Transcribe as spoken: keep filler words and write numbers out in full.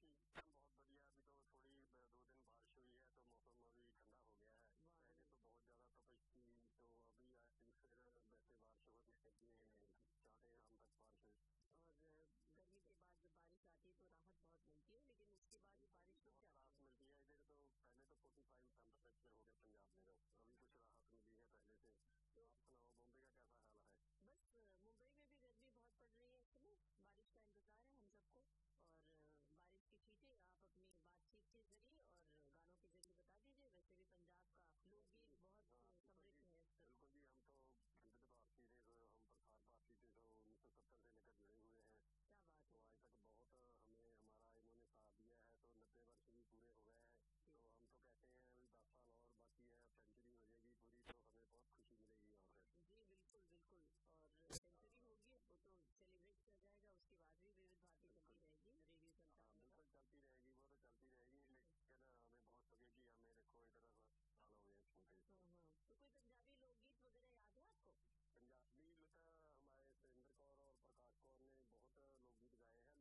बहुत बढ़िया। अभी तो थोड़ी दो दिन बारिश हुई है तो मौसम अभी ठंडा हो गया है। पहले तो बहुत ज्यादा तपश थी, तो अभी आज फिर वैसे बारिश होने लगी है।